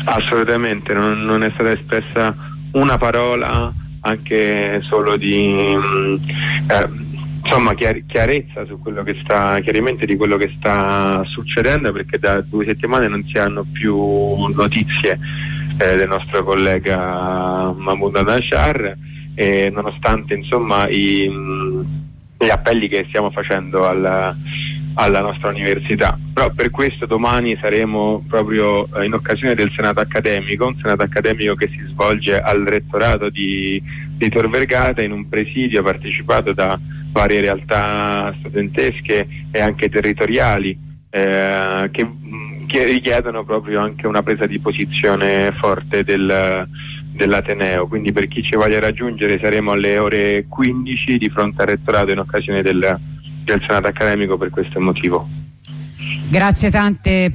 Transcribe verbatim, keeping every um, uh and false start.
Assolutamente, non, non è stata espressa una parola anche solo di eh, insomma chiar- chiarezza su quello che sta, chiarimento di quello che sta succedendo, perché da due settimane non si hanno più notizie eh, del nostro collega Mahmoud al-Nashar, e nonostante insomma i, gli appelli che stiamo facendo alla, alla nostra università. Però per questo domani saremo proprio in occasione del Senato accademico, un Senato accademico che si svolge al rettorato di, di Tor Vergata, in un presidio partecipato da varie realtà studentesche e anche territoriali eh, che, che richiedono proprio anche una presa di posizione forte del, dell'Ateneo. Quindi per chi ci voglia raggiungere saremo alle ore quindici di fronte al rettorato in occasione del, del Senato accademico per questo motivo. Grazie tante.